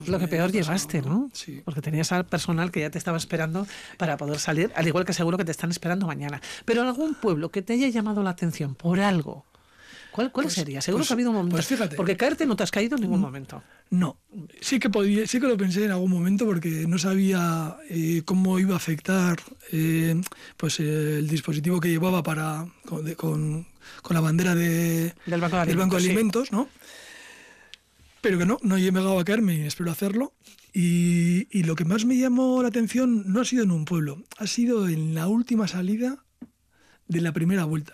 Lo que peor llevaste, ¿no? Sí. Porque tenías al personal que ya te estaba esperando para poder salir, al igual que seguro que te están esperando mañana. Pero algún pueblo que te haya llamado la atención por algo, ¿cuál sería? Seguro que ha habido un momento. Pues fíjate. Porque caerte no te has caído en ningún momento. No, sí que lo pensé en algún momento porque no sabía cómo iba a afectar pues el dispositivo que llevaba con la bandera del Banco de Alimentos, sí. ¿No? Pero que no he llegado a caerme y espero hacerlo. Y lo que más me llamó la atención no ha sido en un pueblo, ha sido en la última salida de la primera vuelta.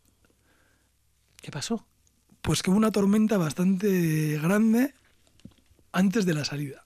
¿Qué pasó? Pues que hubo una tormenta bastante grande antes de la salida.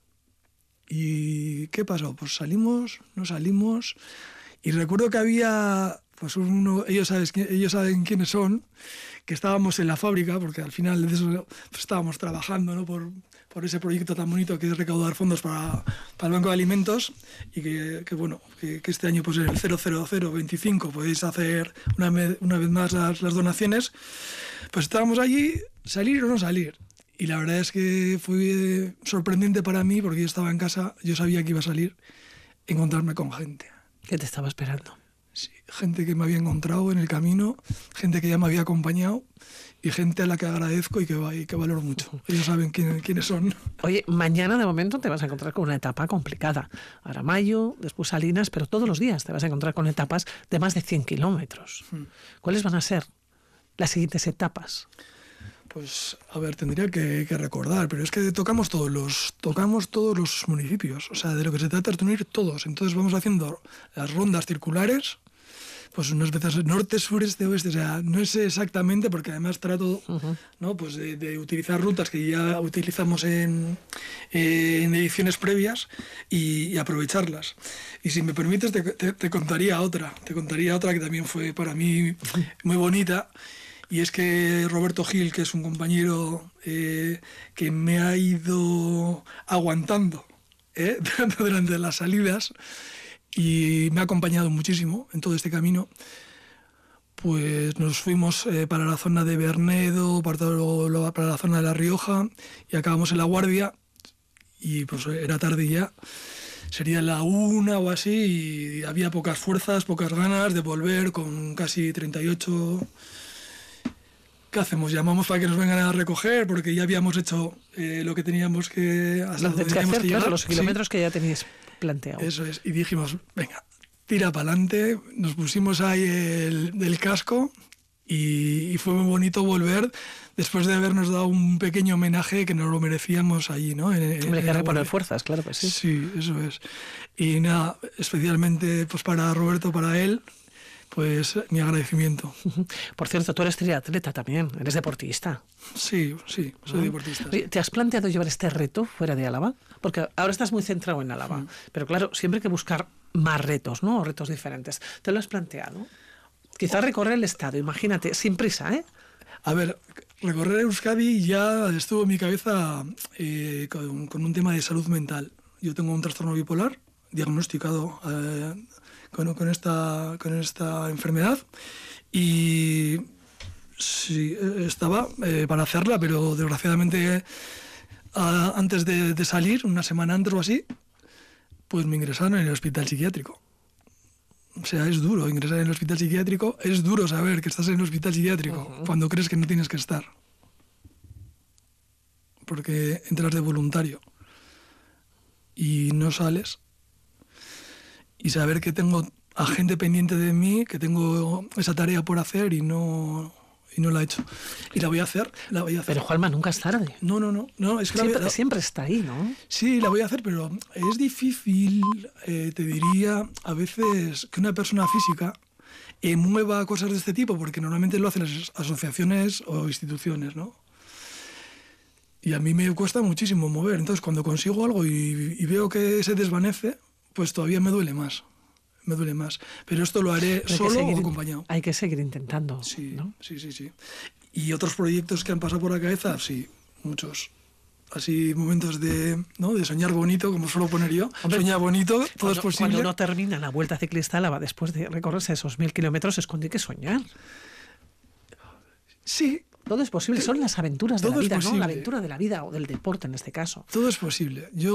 ¿Y qué pasó? Pues no salimos, y recuerdo que había, pues ellos saben quiénes son, que estábamos en la fábrica, porque al final de eso pues estábamos trabajando, ¿no? por ese proyecto tan bonito que es recaudar fondos para el Banco de Alimentos, y que este año, pues en el 00025 podéis hacer una vez más las donaciones. Pues estábamos allí, salir o no salir. Y la verdad es que fue sorprendente para mí, porque yo estaba en casa, yo sabía que iba a salir, encontrarme con gente. ¿Qué te estaba esperando? Sí, gente que me había encontrado en el camino, gente que ya me había acompañado, y gente a la que agradezco y que valoro mucho. Ellos saben quiénes son. Oye, mañana de momento te vas a encontrar con una etapa complicada. Aramayo, después Salinas, pero todos los días te vas a encontrar con etapas de más de 100 kilómetros. ¿Cuáles van a ser las siguientes etapas? Pues, a ver, tendría que recordar, pero es que tocamos todos los municipios. O sea, de lo que se trata es de unir todos. Entonces vamos haciendo las rondas circulares, pues unas veces norte, sur, este, oeste. O sea, no es exactamente, porque además trato ¿no? Pues de utilizar rutas que ya utilizamos en ediciones previas y aprovecharlas. Y si me permites, te contaría otra. Te contaría otra que también fue para mí muy bonita. Y es que Roberto Gil, que es un compañero que me ha ido aguantando durante las salidas y me ha acompañado muchísimo en todo este camino, pues nos fuimos para la zona de Bernedo, para la zona de La Rioja, y acabamos en La Guardia, y pues era tarde ya. Sería la 1 o así, y había pocas fuerzas, pocas ganas de volver con casi 38... ¿Qué hacemos? Llamamos para que nos vengan a recoger, porque ya habíamos hecho lo que teníamos que hacer, claro, los kilómetros que ya teníais planteado. Eso es, y dijimos, venga, tira para adelante, nos pusimos ahí el casco, y fue muy bonito volver después de habernos dado un pequeño homenaje que nos lo merecíamos allí, ¿no? Hombre, que reponer fuerzas, claro que sí. Sí, eso es. Y nada, especialmente pues para Roberto, para él, pues mi agradecimiento. Por cierto, tú eres triatleta también, eres deportista. Sí, soy deportista. Sí. ¿Te has planteado llevar este reto fuera de Álava? Porque ahora estás muy centrado en Álava, pero claro, siempre hay que buscar más retos, ¿no? O retos diferentes. ¿Te lo has planteado? Quizás recorrer el estado, imagínate, sin prisa, ¿eh? A ver, recorrer Euskadi ya estuvo en mi cabeza con un tema de salud mental. Yo tengo un trastorno bipolar diagnosticado con esta enfermedad, y sí, estaba para hacerla, pero desgraciadamente antes de salir, una semana antes o así, pues me ingresaron en el hospital psiquiátrico. O sea, es duro ingresar en el hospital psiquiátrico, es duro saber que estás en el hospital psiquiátrico cuando crees que no tienes que estar, porque entras de voluntario y no sales. Y saber que tengo a gente pendiente de mí, que tengo esa tarea por hacer y no la he hecho. Y la voy a hacer. Pero Juanma, nunca es tarde. No, es que siempre está ahí, ¿no? Sí, la voy a hacer, pero es difícil, te diría, a veces que una persona física mueva cosas de este tipo, porque normalmente lo hacen las asociaciones o instituciones, ¿no? Y a mí me cuesta muchísimo mover. Entonces, cuando consigo algo y veo que se desvanece, pues todavía me duele más. Pero esto lo haré solo o acompañado. Hay que seguir intentando. Sí, ¿no? Sí. Y otros proyectos que han pasado por la cabeza, sí, muchos. Así momentos de soñar bonito, como suelo poner yo. Hombre, soñar bonito, todo es posible. Cuando uno termina la Vuelta Ciclista Álava después de recorrerse esos 1000 kilómetros, es cuando hay que soñar. Sí, Todo es posible, son las aventuras de Todo la es vida, ¿no? posible. La aventura de la vida o del deporte en este caso. Todo es posible. Yo